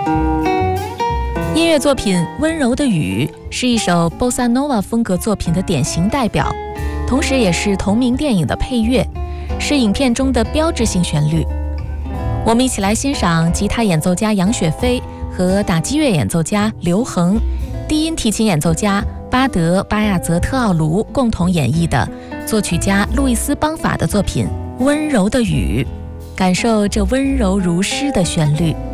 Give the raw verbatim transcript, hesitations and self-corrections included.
音乐作品《温柔的雨》是一首 Bossa Nova 风格作品的典型代表，同时也是同名电影的配乐，是影片中的标志性旋律。我们一起来欣赏吉他演奏家杨雪飞和打击乐演奏家刘恒、低音提琴演奏家巴德·巴亚泽特奥卢共同演绎的作曲家路易斯·邦法的作品《温柔的雨》，感受这温柔如诗的旋律。